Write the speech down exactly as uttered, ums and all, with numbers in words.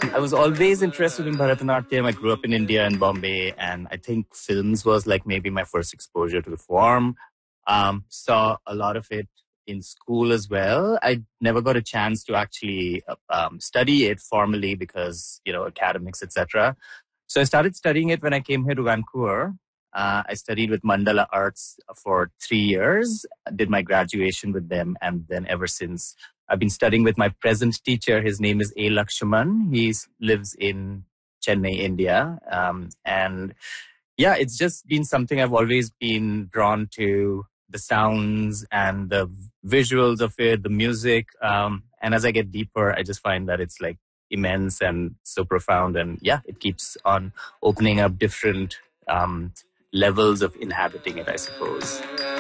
I was always interested in Bharatanatyam. I grew up in India and Bombay, and I think films was like maybe my first exposure to the form. Um, saw a lot of it in school as well. I never got a chance to actually uh, um, study it formally because, you know, academics, et cetera. So I started studying it when I came here to Vancouver. Uh, I studied with Mandala Arts for three years, did my graduation with them, and then ever since I've been studying with my present teacher. His name is A. Lakshaman. He lives in Chennai, India. Um, and yeah, it's just been something I've always been drawn to, the sounds and the visuals of it, the music. Um, and as I get deeper, I just find that it's like immense and so profound. And yeah, it keeps on opening up different um, levels of inhabiting it, I suppose.